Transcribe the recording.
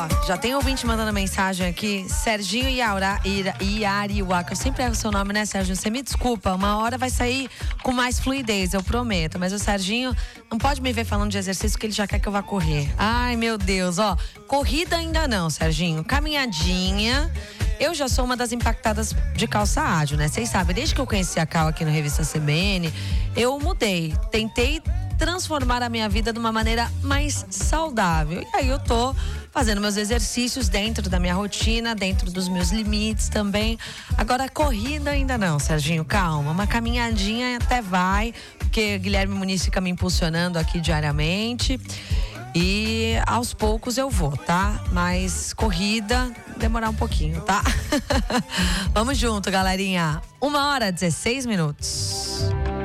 já tem ouvinte mandando mensagem aqui. Serginho Iariuaca. Eu sempre erro o seu nome, né, Serginho? Você me desculpa, uma hora vai sair com mais fluidez, eu prometo. Mas o Serginho não pode me ver falando de exercício que ele já quer que eu vá correr. Ai, meu Deus, ó. Corrida ainda não, Serginho. Caminhadinha. Eu já sou uma das impactadas de calça ágil, né? Vocês sabem, desde que eu conheci a Cal aqui no Revista CBN, eu mudei. Tentei transformar a minha vida de uma maneira mais saudável. E aí eu tô fazendo meus exercícios dentro da minha rotina, dentro dos meus limites também. Agora, corrida ainda não, Serginho, calma. Uma caminhadinha até vai, porque Guilherme Muniz fica me impulsionando aqui diariamente. E aos poucos eu vou, tá? Mas corrida, demorar um pouquinho, tá? Vamos junto, galerinha. 1h16.